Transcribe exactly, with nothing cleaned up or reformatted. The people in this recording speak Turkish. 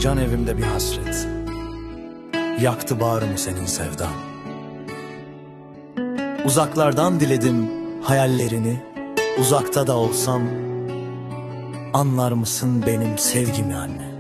Can evimde bir hasret, yaktı bağrımı senin sevdan. Uzaklardan diledim hayallerini, uzakta da olsam anlar mısın benim sevgimi anne?